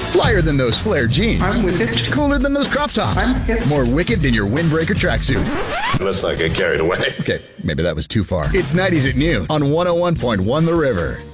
Flyer than those flare jeans. I'm with it. Cooler than those crop tops. I'm hip. More wicked than your windbreaker tracksuit. Let's not get carried away. Okay, maybe that was too far. It's 90s at noon on 101.1 The River.